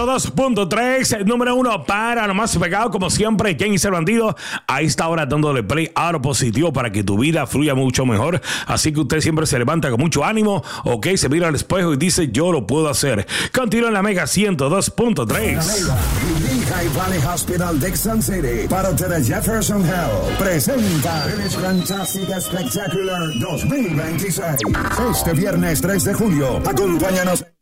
102.3, número 1 para lo más pegado, como siempre, James el Bandido. A esta hora dándole play a lo positivo para que tu vida fluya mucho mejor. Así que usted siempre se levanta con mucho ánimo, ok, se mira al espejo y dice, yo lo puedo hacer. Continúa en la Mega 102.3. Lehigh Valley Hospital Dixon City, Parote de Jefferson Health, presenta el Fantastic Spectacular 2026. Este viernes 3 de julio, acompáñanos